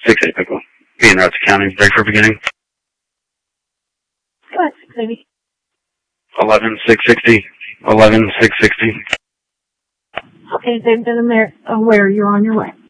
680 Pickle. Be in Routes County. Break for beginning. Go ahead, 680. 11660. 11660. Okay, they've been aware you're on your way.